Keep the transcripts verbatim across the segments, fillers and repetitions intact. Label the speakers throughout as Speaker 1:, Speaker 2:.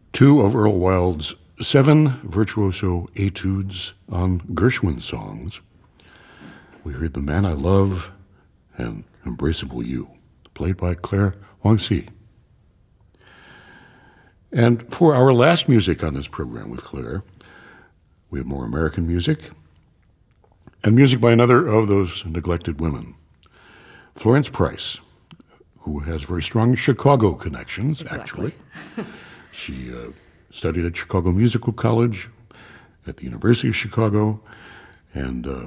Speaker 1: Two of Earl Wild's seven virtuoso etudes on Gershwin songs. We heard The Man I Love and Embraceable You, played by Claire Huang-Si. And for our last music on this program with Claire, we have more American music and music by another of those neglected women, Florence Price, who has very strong Chicago connections, exactly. actually. She uh, studied at Chicago Musical College, at the University of Chicago, and uh,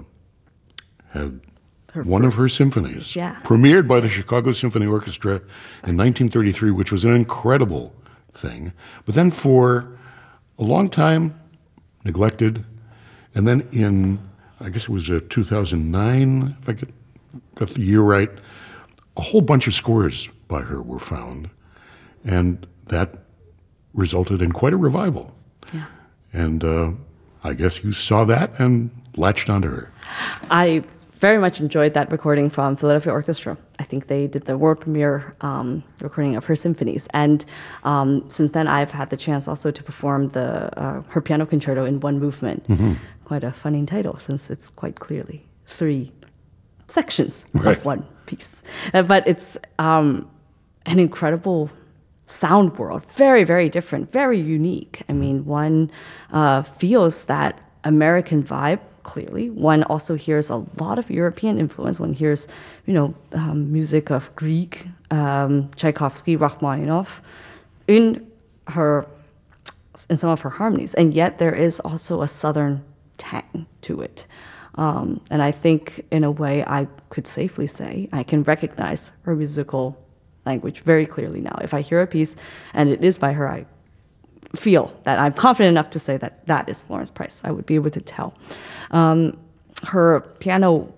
Speaker 1: had her one first, of her symphonies
Speaker 2: yeah.
Speaker 1: premiered by the Chicago Symphony Orchestra in nineteen thirty-three, which was an incredible thing. But then for a long time, neglected. And then in, I guess it was uh, two thousand nine, if I get, got the year right, a whole bunch of scores by her were found. And that resulted in quite a revival.
Speaker 2: Yeah.
Speaker 1: And uh, I guess you saw that and latched onto her.
Speaker 2: I very much enjoyed that recording from Philadelphia Orchestra. I think they did the world premiere um, recording of her symphonies. And um, since then, I've had the chance also to perform the uh, her piano concerto in one movement. Mm-hmm. Quite a funny title, since it's quite clearly three sections
Speaker 1: right.
Speaker 2: of one piece. Uh, but it's um, an incredible sound world, very, very different, very unique. I mean, one uh, feels that American vibe, clearly. One also hears a lot of European influence. One hears, you know, um, music of Grieg, um, Tchaikovsky, Rachmaninoff in her, in some of her harmonies. And yet there is also a Southern tang to it. Um, and I think, in a way, I could safely say I can recognize her musical language very clearly now. If I hear a piece and it is by her, I feel that I'm confident enough to say that that is Florence Price. I would be able to tell. Um, her piano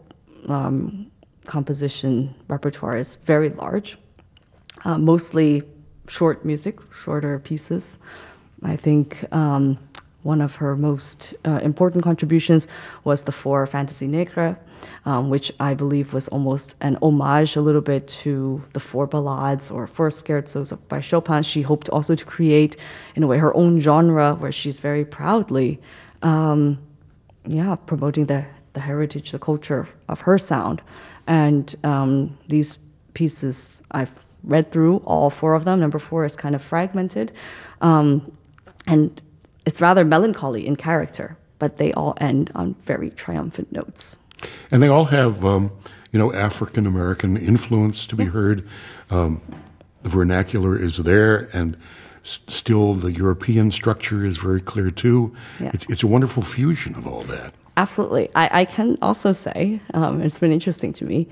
Speaker 2: um, composition repertoire is very large, uh, mostly short music, shorter pieces. I think um, one of her most uh, important contributions was the four Fantaisie Negre, um, which I believe was almost an homage a little bit to the four ballades or four scherzos by Chopin. She hoped also to create, in a way, her own genre where she's very proudly, um, yeah, promoting the, the heritage, the culture of her sound. And um, these pieces, I've read through all four of them. Number four is kind of fragmented. Um, and it's rather melancholy in character, but they all end on very triumphant notes.
Speaker 1: And they all have, um, you know, African-American influence to be yes. heard. Um, the vernacular is there, and s- still the European structure is very clear, too. Yeah. It's, it's a wonderful fusion of all that.
Speaker 2: Absolutely. I, I can also say, um, it's been interesting to me,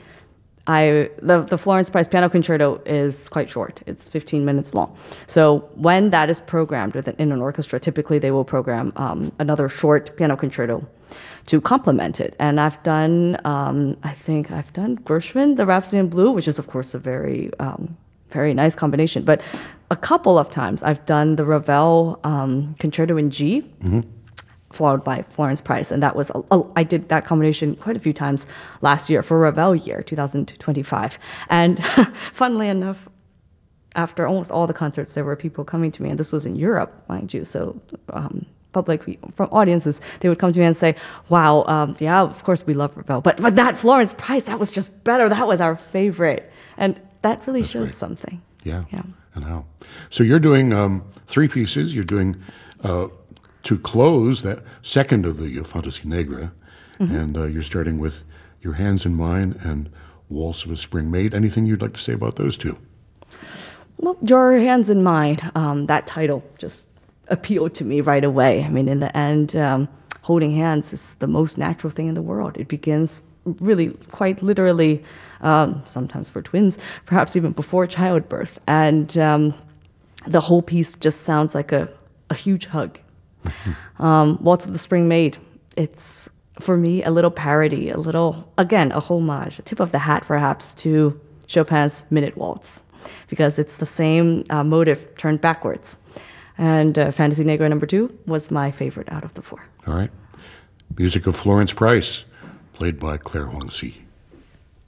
Speaker 2: I the, the Florence Price Piano Concerto is quite short. It's fifteen minutes long. So when that is programmed with an, in an orchestra, typically they will program um, another short piano concerto to complement it. And I've done, um, I think I've done Gershwin, the Rhapsody in Blue, which is, of course, a very, um, very nice combination. But a couple of times I've done the Ravel um, Concerto in G, mm-hmm. followed by Florence Price. And that was, a, a, I did that combination quite a few times last year for Ravel year, two thousand twenty-five. And funnily enough, after almost all the concerts, there were people coming to me, and this was in Europe, mind you, so um, public, from audiences, they would come to me and say, wow, um, yeah, of course we love Ravel, but, but that Florence Price, that was just better, that was our favorite. And that really That's shows great. something.
Speaker 1: Yeah,
Speaker 2: yeah,
Speaker 1: and how. So you're doing um, three pieces, you're doing... Uh, to close that second of the uh, Fantaisie Negre, mm-hmm. and uh, you're starting with Your Hands in Mine and Waltz of a Spring Maid. Anything you'd like to say about those two?
Speaker 2: Well, Your Hands in Mine, um, that title just appealed to me right away. I mean, in the end, um, holding hands is the most natural thing in the world. It begins really quite literally, um, sometimes for twins, perhaps even before childbirth. And um, the whole piece just sounds like a, a huge hug. Um, Waltz of the Spring Maid, it's, for me, a little parody, a little, again, a homage, a tip of the hat, perhaps, to Chopin's Minute Waltz, because it's the same uh, motive turned backwards. And uh, Fantaisie Negre number two was my favorite out of the four.
Speaker 1: All right. Music of Florence Price, played by Claire Huang-Si.